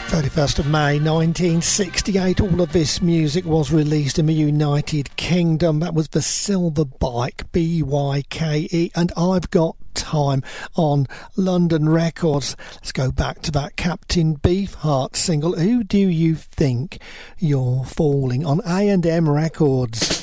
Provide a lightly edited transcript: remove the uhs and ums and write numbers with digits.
31st of May 1968. All of this music was released in the United Kingdom. That was the Silver Bike, BYKE, and I've Got Time on London Records. Let's go back to that Captain Beefheart single, Who Do You Think You're Fooling, on A&M Records.